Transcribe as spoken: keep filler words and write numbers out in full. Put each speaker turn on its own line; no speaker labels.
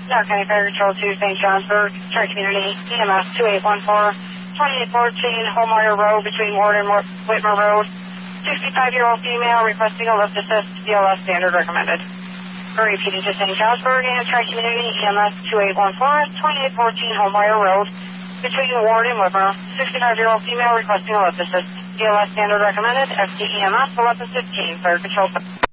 Knox County Fire Control to Saint Johnsburg, Tri-Community, E M S two eight one four, twenty-eight fourteen Homeyer Road between Ward and Whitmer Road. sixty-five-year-old female requesting a lift assist, B L S standard recommended. Repeating to Saint Johnsburg and Tri-Community, E M S two eight one four, twenty-eight fourteen Homeyer Road between Ward and Whitmer. sixty-five-year-old female requesting a lift assist, B L S standard recommended, F D E M S eleven fifteen Fire Control.